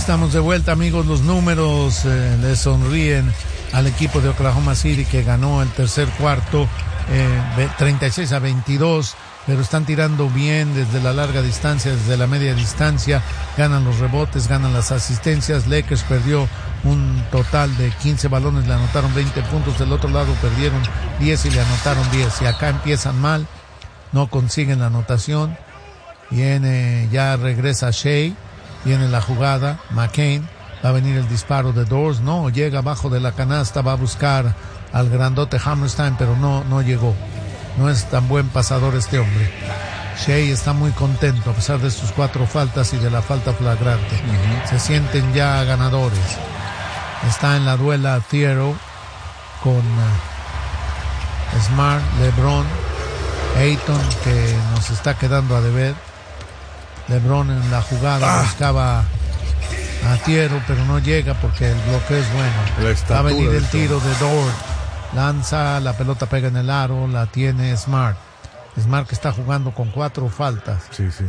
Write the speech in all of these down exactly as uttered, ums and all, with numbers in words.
Estamos de vuelta, amigos. Los números eh, le sonríen al equipo de Oklahoma City, que ganó el tercer cuarto eh, treinta y seis a veintidós, pero están tirando bien desde la larga distancia, desde la media distancia, ganan los rebotes, ganan las asistencias. Lakers perdió un total de quince balones, le anotaron veinte puntos, del otro lado perdieron diez y le anotaron diez, y acá empiezan mal, no consiguen la anotación. Viene, ya regresa Shea, viene la jugada, McCain, va a venir el disparo de Dors, no, llega abajo de la canasta, va a buscar al grandote Hammerstein, pero no, no llegó. No es tan buen pasador este hombre. Shea está muy contento a pesar de sus cuatro faltas y de la falta flagrante. Uh-huh. Se sienten ya ganadores. Está en la duela Thiero con uh, Smart, LeBron, Ayton, que nos está quedando a deber. LeBron en la jugada ah. buscaba a Thiero, pero no llega porque el bloqueo es bueno. Va a venir el tiro de Dort. Lanza, la pelota pega en el aro, la tiene Smart. Smart que está jugando con cuatro faltas. Sí, sí.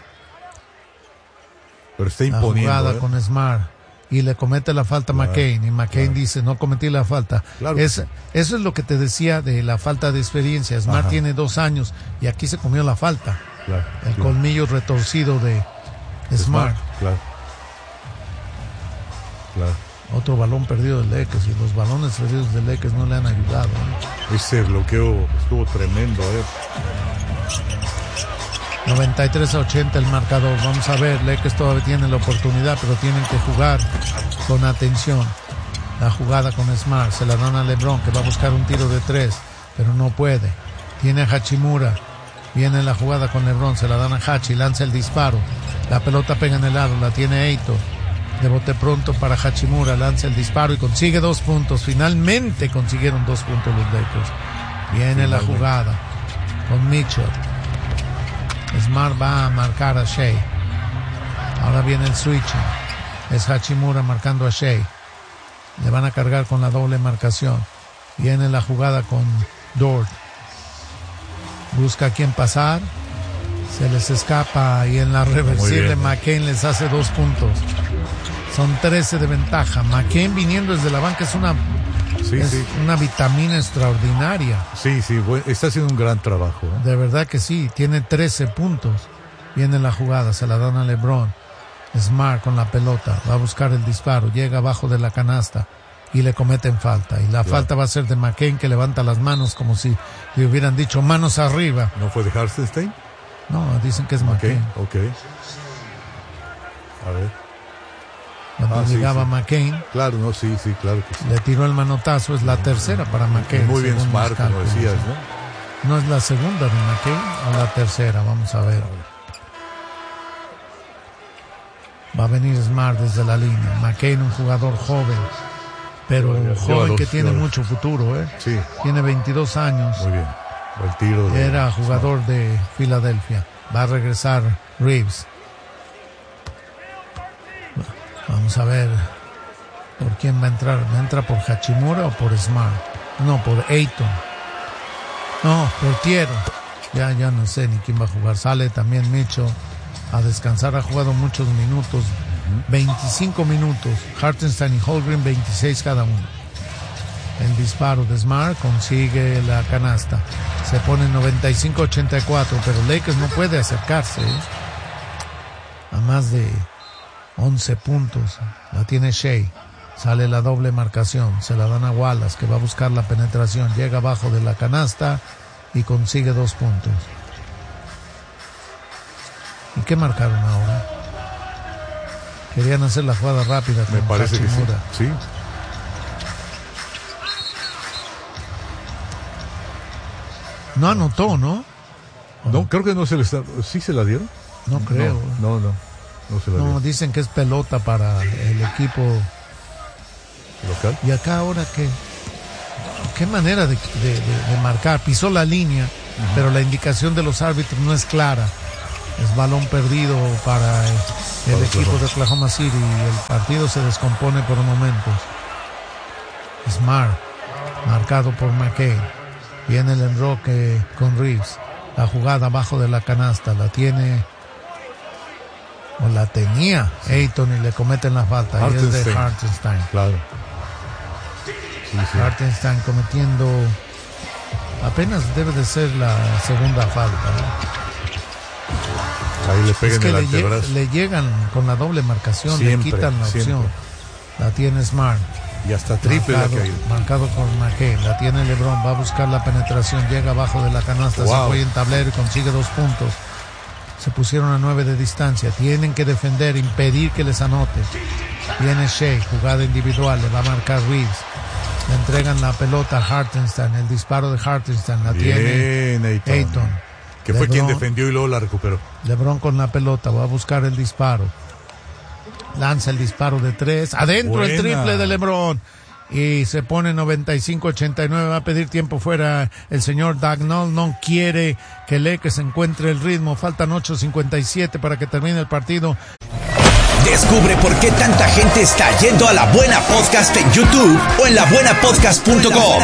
Pero está imponiendo. La jugada ¿eh? con Smart. Y le comete la falta a claro, McCain. Y McCain claro. dice, no cometí la falta. Claro. Es, eso es lo que te decía de la falta de experiencia. Smart Ajá. tiene dos años y aquí se comió la falta. Claro, el claro. colmillo retorcido de Smart. Smart. Claro. Claro. Otro balón perdido de Lakers, y los balones perdidos de Lakers no le han ayudado. ¿eh? Ese bloqueo estuvo tremendo. ¿eh? noventa y tres a ochenta el marcador. Vamos a ver, Lakers todavía tienen la oportunidad, pero tienen que jugar con atención. La jugada con Smart, se la dan a LeBron, que va a buscar un tiro de tres, pero no puede. Tiene a Hachimura. Viene la jugada con LeBron, se la dan a Hachi, lanza el disparo. La pelota pega en el aro, la tiene Ayton. De bote pronto para Hachimura, lanza el disparo y consigue dos puntos. Finalmente consiguieron dos puntos los Lakers. Viene la jugada con Mitchell. Smart va a marcar a Shea. Ahora viene el switching. Es Hachimura marcando a Shea. Le van a cargar con la doble marcación. Viene la jugada con Dort. Busca a quien pasar. Se les escapa y en la reversible McCain les hace dos puntos. Son trece de ventaja. McCain viniendo desde la banca es una sí, es sí. una vitamina extraordinaria. Sí, sí, está haciendo un gran trabajo. ¿eh? De verdad que sí, tiene trece puntos. Viene la jugada, se la dan a LeBron. Smart con la pelota, va a buscar el disparo, llega abajo de la canasta y le cometen falta. Y la claro. falta va a ser de McCain, que levanta las manos como si le hubieran dicho manos arriba. ¿No fue de Hartenstein? No, dicen que es McCain. Ok, ok. A ver. Cuando ah, llegaba sí, sí. McCain. Claro, no, sí, sí, claro que sí. Le tiró el manotazo, es la tercera para McCain. Muy bien Smart, como decías, ¿no? No es la segunda de McCain o la tercera, vamos a ver. Va a venir Smart desde la línea. McCain, un jugador joven, pero un joven dos, que tiene dos. mucho futuro, ¿eh? Sí. Tiene veintidós años. Muy bien. El tiro de Era jugador Smart. de Filadelfia. Va a regresar Reeves. Vamos a ver por quién va a entrar. ¿Va a entrar por Hachimura o por Smart? No, por Ayton. No, por Thiero. Ya, ya no sé ni quién va a jugar. Sale también Mitchell a descansar. Ha jugado muchos minutos. veinticinco minutos. Hartenstein y Holmgren, veintiséis cada uno. El disparo de Smart consigue la canasta. Se pone noventa y cinco a ochenta y cuatro, pero Lakers no puede acercarse ¿eh? a más de once puntos. La tiene Shea. Sale la doble marcación. Se la dan a Wallace, que va a buscar la penetración. Llega abajo de la canasta y consigue dos puntos. ¿Y qué marcaron ahora? Querían hacer la jugada rápida. Me parece Hachimura. que sí. sí. No anotó, ¿no? No, creo que no se le está... ¿Sí se la dieron? No creo. No, no. No. No, se la no dio. Dicen que es pelota para el equipo local. Y acá ahora qué qué manera de, de, de, de marcar. Pisó la línea, uh-huh. pero la indicación de los árbitros no es clara. Es balón perdido para el, el para equipo de Oklahoma City y el partido se descompone por momentos. Smart, marcado por McCain. Viene el enroque con Reeves. La jugada abajo de la canasta la tiene o la tenía Ayton y le cometen la falta. Y es de Hartenstein. Claro. Sí, sí. Hartenstein cometiendo, apenas debe de ser la segunda falta, ¿no? Ahí le pegan es que el le, antebrazo. lle- le llegan con la doble marcación, Siempre, le quitan la siempre. opción. La tiene Smart. Y hasta triple marcado, la caída. marcado con McKay. La tiene LeBron. Va a buscar la penetración. Llega abajo de la canasta. Wow. Se fue en tablero y consigue dos puntos. Se pusieron a nueve de distancia. Tienen que defender, impedir que les anote. Viene Shea, jugada individual. Le va a marcar Reeves. Le entregan la pelota a Hartenstein. El disparo de Hartenstein. La Bien, tiene Ayton. Ayton. Que fue LeBron, quien defendió y luego la recuperó. LeBron con la pelota. Va a buscar el disparo. Lanza el disparo de tres. Adentro Buena. el triple de LeBron. Y se pone noventa y cinco ochenta y nueve. Va a pedir tiempo fuera el señor Dagnall. No quiere que Lakers encuentre el ritmo. Faltan ocho cincuenta y siete para que termine el partido. Descubre por qué tanta gente está yendo a La Buena Podcast en YouTube o en la buena podcast punto com.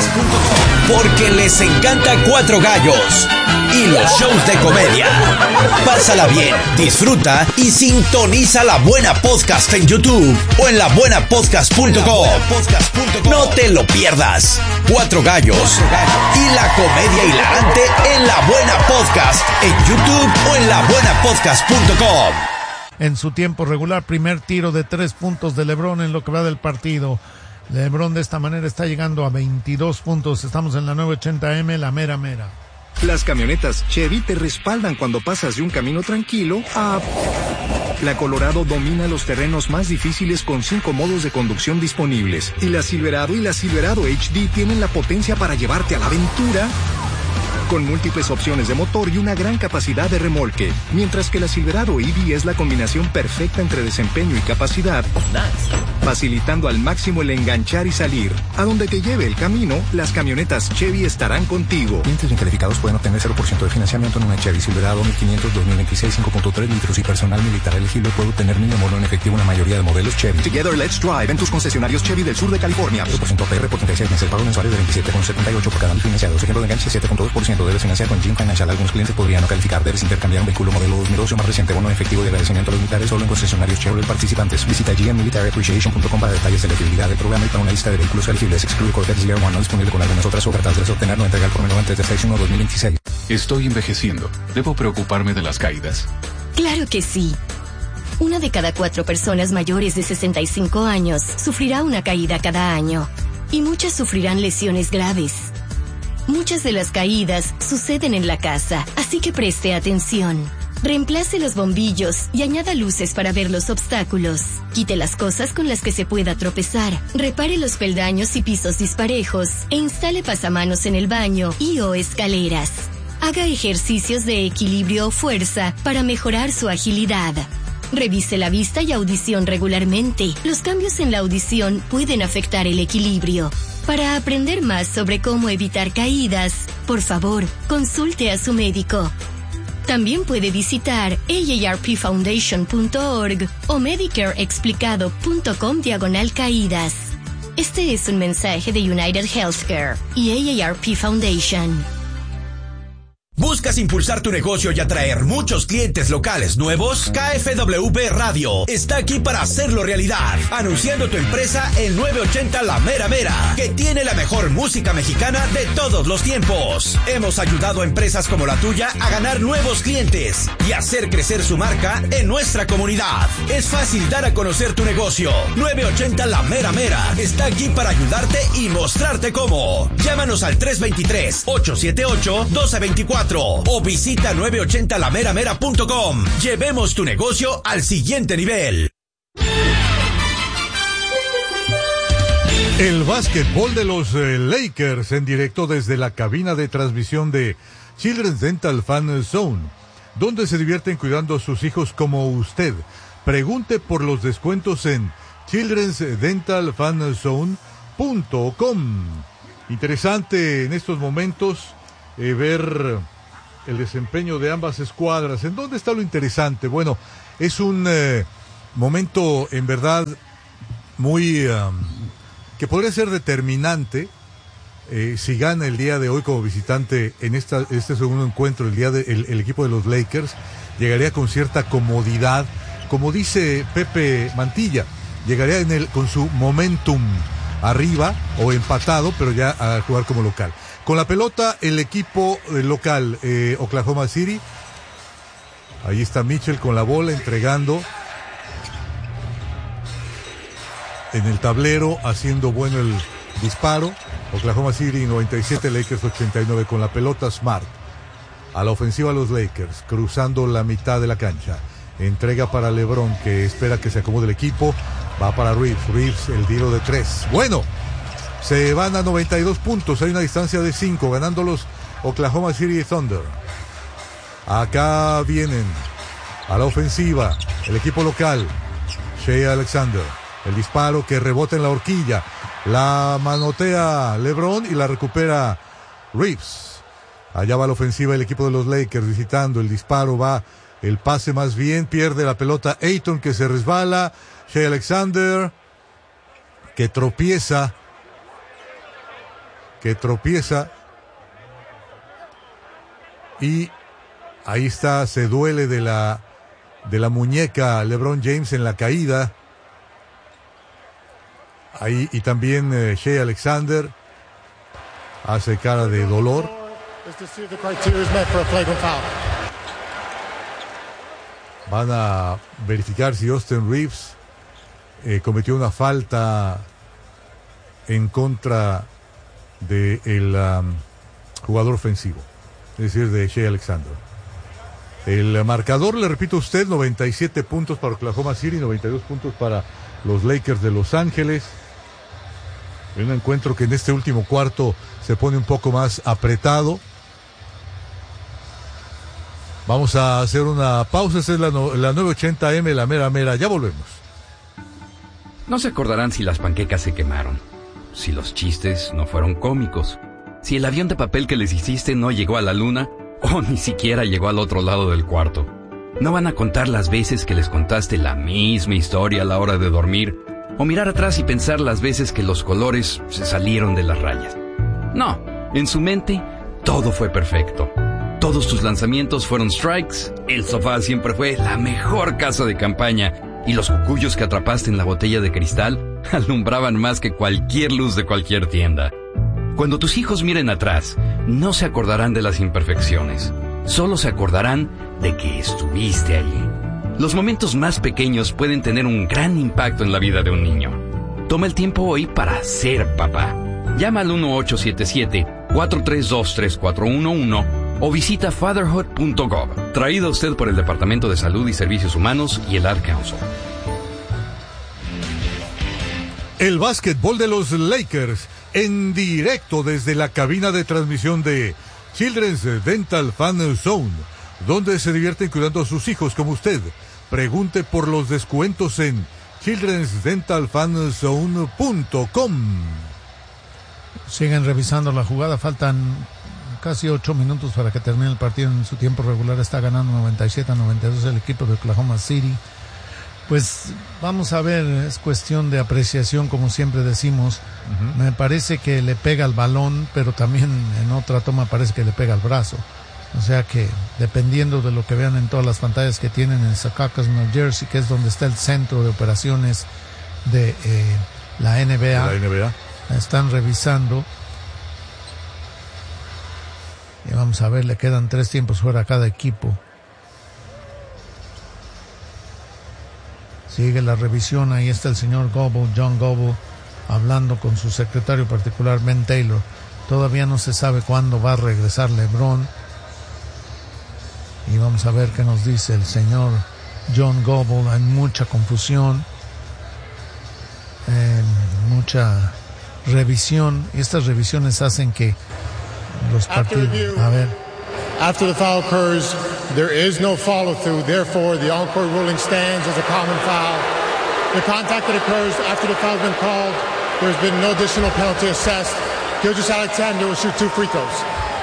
Porque les encanta Cuatro Gallos y los shows de comedia. Pásala bien, disfruta y sintoniza La Buena Podcast en YouTube o en la buena podcast punto com. No te lo pierdas. Cuatro Gallos y la comedia hilarante en La Buena Podcast en YouTube o en la buena podcast punto com. En su tiempo regular, primer tiro de tres puntos de LeBron en lo que va del partido. LeBron de esta manera está llegando a veintidós puntos. Estamos en la nueve ochenta eme, la mera mera. Las camionetas Chevy te respaldan cuando pasas de un camino tranquilo a... La Colorado domina los terrenos más difíciles con cinco modos de conducción disponibles. Y la Silverado y la Silverado H D tienen la potencia para llevarte a la aventura con múltiples opciones de motor y una gran capacidad de remolque. Mientras que la Silverado E V es la combinación perfecta entre desempeño y capacidad, facilitando al máximo el enganchar y salir. A donde te lleve el camino, las camionetas Chevy estarán contigo. Clientes bien calificados pueden obtener cero por ciento de financiamiento en una Chevy Silverado mil quinientos dos mil veintiséis cinco punto tres litros y personal militar elegible puede obtener mil de mono en efectivo en la mayoría de modelos Chevy. Together Let's Drive en tus concesionarios Chevy del sur de California. cero por ciento A P R por treinta y seis meses, pago mensuales de veintisiete con setenta y ocho por cada mil financiados. Ejemplo de enganche siete punto dos por ciento. Debes financiar con Jim Financial. Algunos clientes podrían no calificar. Debes intercambiar un vehículo modelo dos mil doce o más reciente. Bono en efectivo de agradecimiento a los militares solo en concesionarios Chevrolet participantes. Visita G M Military Appreciation punto com para detalles de elegibilidad del programa y para una lista de vehículos elegibles. Excluye Corvette Zero One no disponible con algunas otras ofertas. Debes obtener no entrega al por menor antes de seis uno dos mil veintiséis. Estoy envejeciendo. ¿Debo preocuparme de las caídas? Claro que sí. Una de cada cuatro personas mayores de sesenta y cinco años sufrirá una caída cada año. Y muchas sufrirán lesiones graves. Muchas de las caídas suceden en la casa, así que preste atención. Reemplace los bombillos y añada luces para ver los obstáculos. Quite las cosas con las que se pueda tropezar. Repare los peldaños y pisos disparejos e instale pasamanos en el baño y o escaleras. Haga ejercicios de equilibrio o fuerza para mejorar su agilidad. Revise la vista y audición regularmente. Los cambios en la audición pueden afectar el equilibrio. Para aprender más sobre cómo evitar caídas, por favor, consulte a su médico. También puede visitar A A R P foundation punto org o medicareexplicado punto com diagonal caídas. Este es un mensaje de United Healthcare y A A R P Foundation. ¿Buscas impulsar tu negocio y atraer muchos clientes locales nuevos? K F W B Radio está aquí para hacerlo realidad. Anunciando tu empresa en nueve ochenta La Mera Mera, que tiene la mejor música mexicana de todos los tiempos. Hemos ayudado a empresas como la tuya a ganar nuevos clientes y hacer crecer su marca en nuestra comunidad. Es fácil dar a conocer tu negocio. nueve ochenta La Mera Mera está aquí para ayudarte y mostrarte cómo. Llámanos al tres dos tres, ocho siete ocho, uno dos dos cuatro. O visita nueve ochenta la mera mera punto com. Llevemos tu negocio al siguiente nivel. El básquetbol de los eh, Lakers en directo desde la cabina de transmisión de Children's Dental Fan Zone, donde se divierten cuidando a sus hijos como usted. Pregunte por los descuentos en childrens dental fan zone punto com. Interesante en estos momentos eh, ver el desempeño de ambas escuadras. ¿En dónde está lo interesante? Bueno, es un eh, momento en verdad muy um, que podría ser determinante eh, si gana el día de hoy como visitante en esta, este segundo encuentro. El día de, el, el equipo de los Lakers llegaría con cierta comodidad como dice Pepe Mantilla, llegaría en el, con su momentum arriba o empatado, pero ya a jugar como local. Con la pelota, el equipo local, eh, Oklahoma City. Ahí está Mitchell con la bola, entregando en el tablero, haciendo bueno el disparo. Oklahoma City noventa y siete, Lakers ochenta y nueve. Con la pelota, Smart. A la ofensiva los Lakers, cruzando la mitad de la cancha. Entrega para LeBron, que espera que se acomode el equipo. Va para Reeves. Reeves, el tiro de tres. Bueno, se van a noventa y dos puntos. Hay una distancia de cinco, ganando los Oklahoma City Thunder. Acá vienen a la ofensiva el equipo local. Shea Alexander. El disparo que rebota en la horquilla. La manotea LeBron y la recupera Reeves. Allá va la ofensiva el equipo de los Lakers visitando. El disparo va, el pase más bien. Pierde la pelota Ayton, que se resbala. Shea Alexander, que tropieza. Que tropieza. Y ahí está, se duele de la, de la muñeca LeBron James en la caída. Ahí, y también eh, Shea Alexander hace cara de dolor. Van a verificar si Austin Reeves eh, cometió una falta en contra del um, jugador ofensivo, es decir, de Shea Alexander. El marcador, le repito a usted, noventa y siete puntos para Oklahoma City, noventa y dos puntos para los Lakers de Los Ángeles. Un encuentro que en este último cuarto se pone un poco más apretado. Vamos a hacer una pausa. Esta es la, no, la nueve ochenta eme, la mera mera. Ya volvemos. No se acordarán si las panquecas se quemaron, si los chistes no fueron cómicos, si el avión de papel que les hiciste no llegó a la luna o ni siquiera llegó al otro lado del cuarto. No van a contar las veces que les contaste la misma historia a la hora de dormir, o mirar atrás y pensar las veces que los colores se salieron de las rayas. No, en su mente todo fue perfecto. Todos tus lanzamientos fueron strikes, el sofá siempre fue la mejor casa de campaña y los cucuyos que atrapaste en la botella de cristal alumbraban más que cualquier luz de cualquier tienda. Cuando tus hijos miren atrás, no se acordarán de las imperfecciones, solo se acordarán de que estuviste allí. Los momentos más pequeños pueden tener un gran impacto en la vida de un niño. Toma el tiempo hoy para ser papá. Llama al uno ocho siete siete, cuatro tres dos, tres cuatro uno uno o visita fatherhood punto gov. Traído a usted por el Departamento de Salud y Servicios Humanos y el Ad Council. El básquetbol de los Lakers en directo desde la cabina de transmisión de Children's Dental Fan Zone, donde se divierten cuidando a sus hijos como usted. Pregunte por los descuentos en childrens dental fan zone punto com. Siguen revisando la jugada, faltan casi ocho minutos para que termine el partido. En su tiempo regular está ganando noventa y siete a noventa y dos el equipo de Oklahoma City. Pues vamos a ver, es cuestión de apreciación, como siempre decimos. Uh-huh. Me parece que le pega al balón, pero también en otra toma parece que le pega al brazo. O sea que, dependiendo de lo que vean en todas las pantallas que tienen en Secaucus, New Jersey, que es donde está el centro de operaciones de eh, la N B A, la N B A, están revisando. Y vamos a ver, le quedan tres tiempos fuera a cada equipo. Sigue la revisión, ahí está el señor Goble, John Goble, hablando con su secretario particular, Ben Taylor. Todavía no se sabe cuándo va a regresar LeBron. Y vamos a ver qué nos dice el señor John Goble. Hay mucha confusión, eh, mucha revisión. Y estas revisiones hacen que los partidos... A ver. After the foul occurs, there is no follow-through. Therefore, the on-court ruling stands as a common foul. The contact that occurs after the foul has been called, there's been no additional penalty assessed. Gilgeous Alexander will shoot two free throws.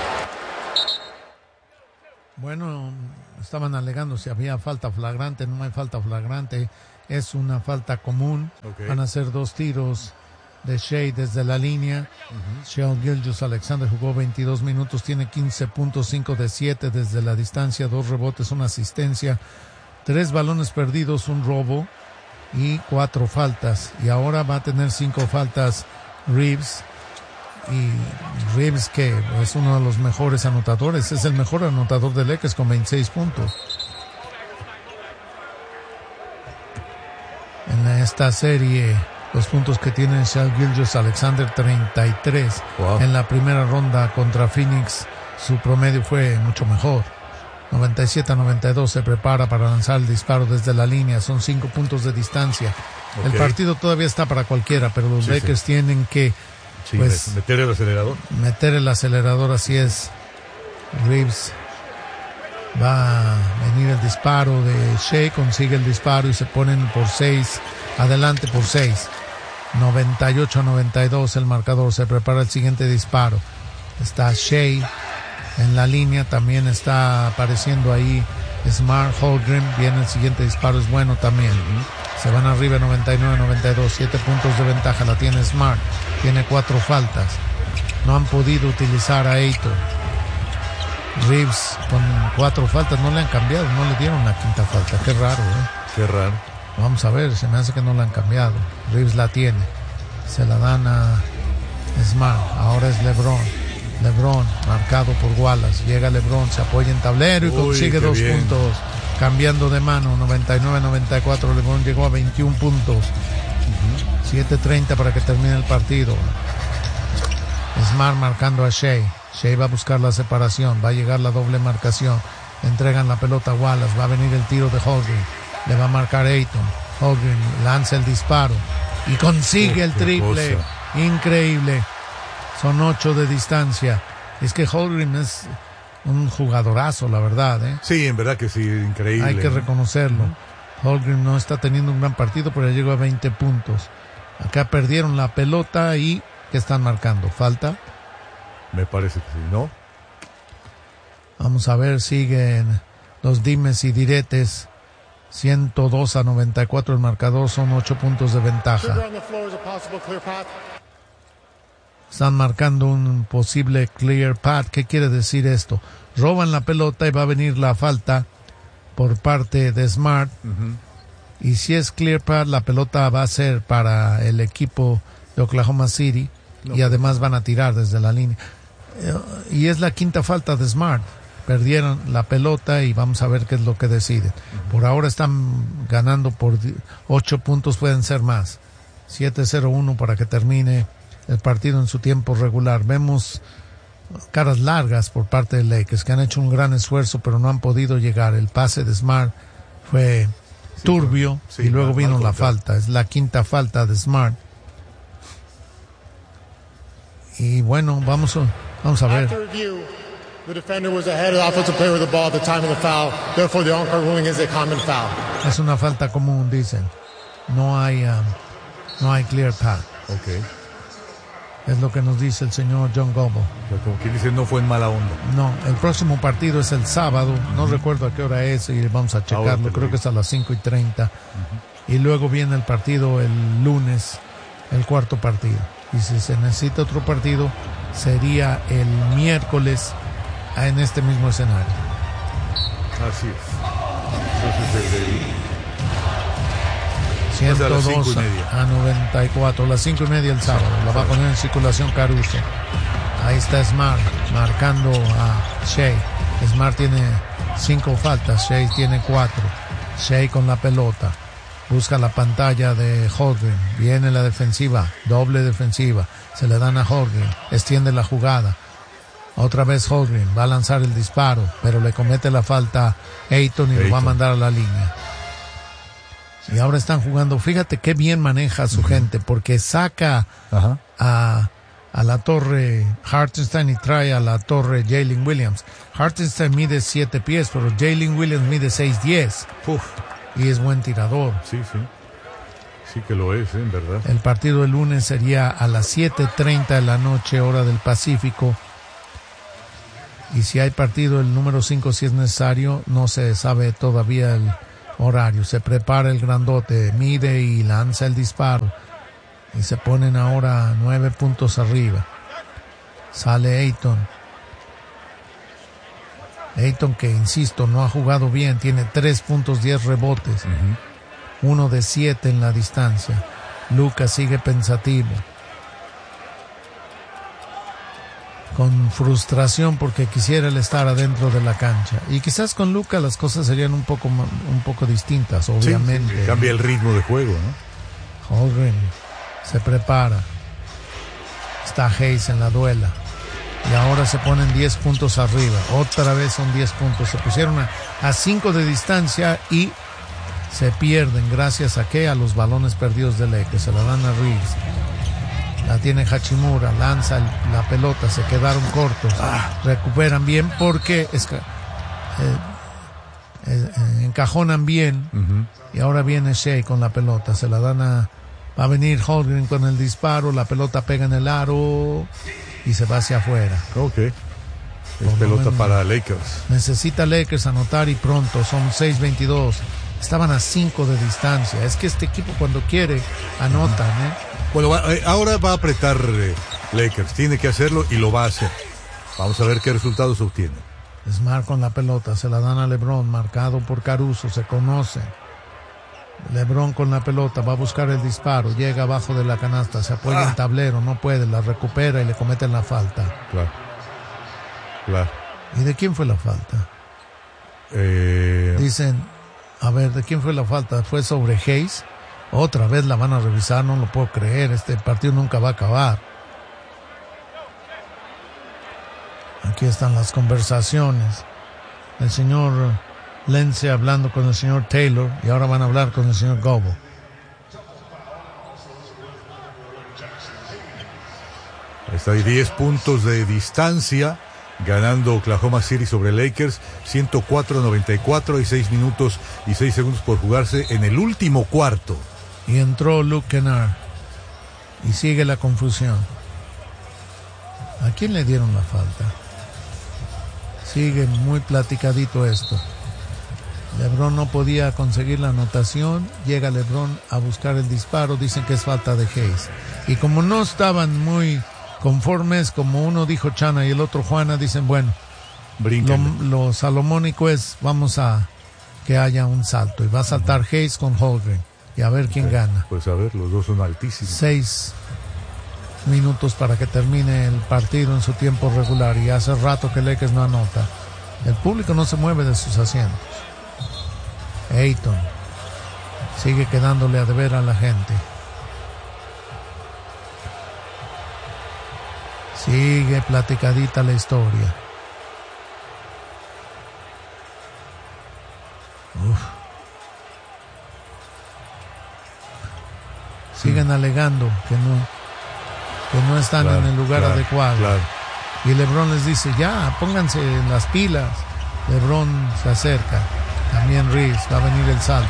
Bueno, estaban alegando si había falta flagrante. No hay falta flagrante, es una falta común. Okay. Van a ser dos tiros de Shea desde la línea. Uh-huh. Shea Gilgeous Alexander jugó veintidós minutos, tiene quince puntos, cinco de siete desde la distancia, dos rebotes, una asistencia. tres balones perdidos, un robo y cuatro faltas. Y ahora va a tener cinco faltas Reeves. Y Reeves, que es uno de los mejores anotadores, es el mejor anotador de Lakers con veintiséis puntos. En esta serie, los puntos que tiene Shai Gilgeous-Alexander, treinta y tres. Wow. En la primera ronda contra Phoenix, su promedio fue mucho mejor. noventa y siete a noventa y dos, se prepara para lanzar el disparo desde la línea. Son cinco puntos de distancia. Okay. El partido todavía está para cualquiera, pero los sí, Lakers sí. tienen que sí, pues, meter el acelerador. Meter el acelerador, así es. Reeves va a venir el disparo de Shai, consigue el disparo y se ponen por seis, adelante por seis. noventa y ocho a noventa y dos el marcador, se prepara el siguiente disparo. Está Shai en la línea, también está apareciendo ahí Smart, Holmgren, viene el siguiente disparo, es bueno también. Se van arriba noventa y nueve a noventa y dos, siete puntos de ventaja, la tiene Smart, tiene cuatro faltas. No han podido utilizar a Ayton. Reeves con cuatro faltas, no le han cambiado, no le dieron la quinta falta, qué raro, ¿eh? Qué raro. Vamos a ver, se me hace que no la han cambiado. Reeves la tiene, se la dan a Smart, ahora es LeBron. LeBron, marcado por Wallace, llega LeBron, se apoya en tablero y Uy, consigue dos bien. puntos, cambiando de mano, noventa y nueve a noventa y cuatro, LeBron llegó a veintiún puntos. Uh-huh. siete treinta para que termine el partido. Smart marcando a Shai. Shai va a buscar la separación, va a llegar la doble marcación, entregan la pelota a Wallace, va a venir el tiro de Holmgren, le va a marcar Ayton, Holmgren lanza el disparo y consigue oh, el triple, increíble, son ocho de distancia. Es que Holmgren es un jugadorazo, la verdad, ¿eh? Sí, en verdad que sí, increíble. Hay que reconocerlo. Uh-huh. Holmgren no está teniendo un gran partido, pero ya llegó a veinte puntos. Acá perdieron la pelota y ¿qué están marcando? ¿Falta? Me parece que sí, ¿no? Vamos a ver, siguen los dimes y diretes. ciento dos a noventa y cuatro el marcador, son ocho puntos de ventaja. Están marcando un posible clear path. ¿Qué quiere decir esto? Roban la pelota y va a venir la falta por parte de Smart. Uh-huh. Y si es clear path, la pelota va a ser para el equipo de Oklahoma City. No, y además van a tirar desde la línea. Y es la quinta falta de Smart. Perdieron la pelota y vamos a ver qué es lo que deciden. Uh-huh. Por ahora están ganando por ocho puntos, pueden ser más. siete cero uno para que termine el partido en su tiempo regular. Vemos caras largas por parte de Lakers, que han hecho un gran esfuerzo, pero no han podido llegar. El pase de Smart fue sí, turbio sí, y luego vino la falta. Es la quinta falta de Smart. Y bueno, vamos a, vamos a ver. Es una falta común, dicen. No hay, um, no hay clear path. Okay. Es lo que nos dice el señor John Goble. Como que dice, no fue en mala onda. No, el próximo partido es el sábado. No uh-huh. recuerdo a qué hora es y vamos a checarlo. Creo que es a las cinco y treinta. Uh-huh. Y luego viene el partido el lunes, el cuarto partido. Y si se necesita otro partido, sería el miércoles en este mismo escenario. Así es. Entonces, el ciento dos a noventa y cuatro, las cinco y media el sábado. La va a poner en circulación Caruso. Ahí está Smart marcando a Shai. Smart tiene cinco faltas, Shai tiene cuatro. Shai con la pelota. Busca la pantalla de Holmgren. Viene la defensiva. Doble defensiva. Se le dan a Holmgren. Extiende la jugada. Otra vez Holmgren. Va a lanzar el disparo. Pero le comete la falta Ayton y Ayton. Lo va a mandar a la línea. Y ahora están jugando. Fíjate qué bien maneja a su uh-huh. gente. Porque saca uh-huh. a, a la torre Hartenstein y trae a la torre Jalen Williams. Hartenstein mide siete pies. Pero Jalen Williams mide seis diez. Uf. Y es buen tirador. Sí, sí. Sí que lo es, ¿eh? En verdad. El partido del lunes sería a las siete treinta de la noche, hora del Pacífico. Y si hay partido el número cinco, si es necesario, no se sabe todavía el horario. Se prepara el grandote, mide y lanza el disparo. Y se ponen ahora nueve puntos arriba. Sale Ayton. Ayton, que insisto, no ha jugado bien, tiene tres puntos, diez rebotes. Uh-huh. Uno de siete en la distancia. Luka sigue pensativo. Con frustración porque quisiera él estar adentro de la cancha. Y quizás con Luka las cosas serían un poco, un poco distintas, obviamente. Sí, sí, cambia el ritmo de juego, ¿no? Holmgren se prepara. Está Hayes en la duela. Y ahora se ponen diez puntos arriba. Otra vez son diez puntos. Se pusieron a cinco de distancia y se pierden. ¿Gracias a qué? A los balones perdidos de Lakers. Se la dan a Reeves. La tiene Hachimura. Lanza el, la pelota. Se quedaron cortos. Ah. Recuperan bien porque es que, eh, eh, eh, encajonan bien. Uh-huh. Y ahora viene Shea con la pelota. Se la dan a... Va a venir Holmgren con el disparo. La pelota pega en el aro y se va hacia afuera. Ok. Es Por pelota menos, para Lakers. Necesita Lakers anotar y pronto. Son seis veintidós. Estaban a cinco de distancia. Es que este equipo cuando quiere anotan, ¿eh? Bueno, va, ahora va a apretar eh, Lakers. Tiene que hacerlo y lo va a hacer. Vamos a ver qué resultados obtiene. Smart con la pelota. Se la dan a LeBron. Marcado por Caruso. Se conoce. LeBron con la pelota. Va a buscar el disparo. Llega abajo de la canasta. Se apoya ah. en tablero. No puede. La recupera y le cometen la falta. Claro. Claro. ¿Y de quién fue la falta? Eh... Dicen, a ver, ¿de quién fue la falta? ¿Fue sobre Hayes? Otra vez la van a revisar, no lo puedo creer. Este partido nunca va a acabar. Aquí están las conversaciones. El señor Lindsay hablando con el señor Taylor y ahora van a hablar con el señor Gobo. Está ahí diez puntos de distancia. Ganando Oklahoma City sobre Lakers, ciento cuatro a noventa y cuatro y seis minutos y seis segundos por jugarse en el último cuarto. Y entró Luke Kennard. Y sigue la confusión. ¿A quién le dieron la falta? Sigue muy platicadito esto. LeBron no podía conseguir la anotación. Llega LeBron a buscar el disparo. Dicen que es falta de Hayes. Y como no estaban muy conformes, como uno dijo Chana y el otro Juana, dicen, bueno, lo, lo salomónico es, vamos a que haya un salto. Y va a saltar uh-huh. Hayes con Holmgren. Y a ver quién sí, gana. Pues a ver, los dos son altísimos. Seis minutos para que termine el partido en su tiempo regular. Y hace rato que Lakers no anota. El público no se mueve de sus asientos. Ayton sigue quedándole a deber a la gente. Sigue platicadita la historia. Uf. Siguen sí. alegando que no, que no están claro, en el lugar claro, adecuado. Claro. Y LeBron les dice, ya, pónganse en las pilas. LeBron se acerca. También Reeves, va a venir el salto.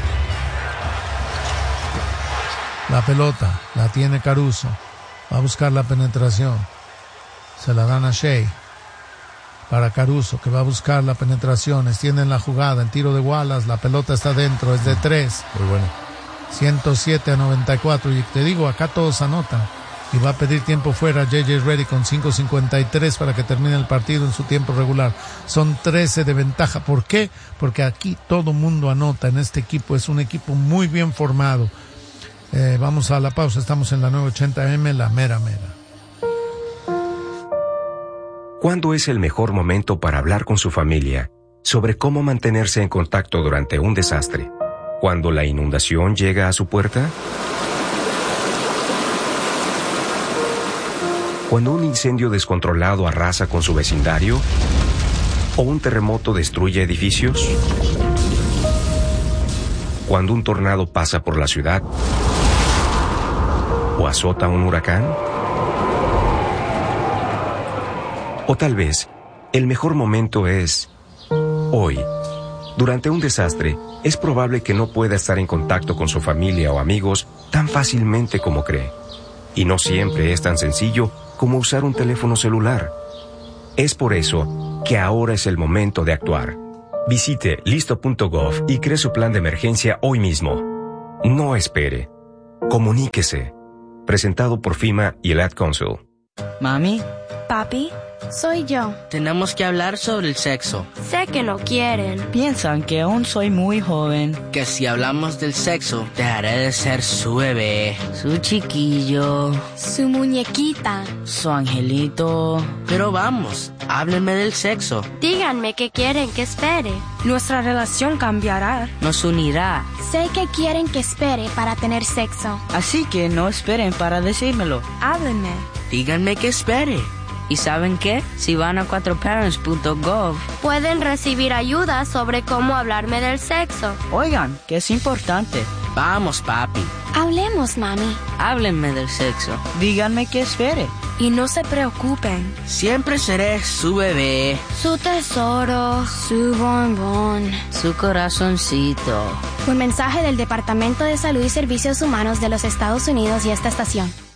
La pelota, la tiene Caruso. Va a buscar la penetración. Se la dan a Shea. Para Caruso, que va a buscar la penetración. Extienden la jugada. El tiro de Wallace. La pelota está dentro. Es de tres. Muy bueno. ciento siete a noventa y cuatro. Y te digo, acá todos anotan. Y va a pedir tiempo fuera J J Redick con cinco cincuenta y tres para que termine el partido en su tiempo regular. Son trece de ventaja. ¿Por qué? Porque aquí todo mundo anota en este equipo. Es un equipo muy bien formado. Eh, vamos a la pausa. Estamos en la nueve ochenta eme, la mera mera. ¿Cuándo es el mejor momento para hablar con su familia sobre cómo mantenerse en contacto durante un desastre? ¿Cuando la inundación llega a su puerta? ¿Cuando un incendio descontrolado arrasa con su vecindario? ¿O un terremoto destruye edificios? ¿Cuando un tornado pasa por la ciudad? ¿O azota un huracán? O tal vez, el mejor momento es hoy. Durante un desastre, es probable que no pueda estar en contacto con su familia o amigos tan fácilmente como cree. Y no siempre es tan sencillo como usar un teléfono celular. Es por eso que ahora es el momento de actuar. Visite listo punto gov y cree su plan de emergencia hoy mismo. No espere. Comuníquese. Presentado por FEMA y el Ad Council. Mami, papi? Soy yo. Tenemos que hablar sobre el sexo. Sé que no quieren. Piensan que aún soy muy joven. Que si hablamos del sexo, dejaré de ser su bebé, su chiquillo, su muñequita, su angelito. Pero vamos, háblenme del sexo. Díganme qué quieren que espere. Nuestra relación cambiará. Nos unirá. Sé que quieren que espere para tener sexo. Así que no esperen para decírmelo. Háblenme. Díganme que espere. ¿Y saben qué? Si van a cuatro parents punto gov, pueden recibir ayuda sobre cómo hablarme del sexo. Oigan, que es importante. Vamos, papi. Hablemos, mami. Háblenme del sexo. Díganme que espere. Y no se preocupen. Siempre seré su bebé. Su tesoro. Su bombón. Su corazoncito. Un mensaje del Departamento de Salud y Servicios Humanos de los Estados Unidos y esta estación.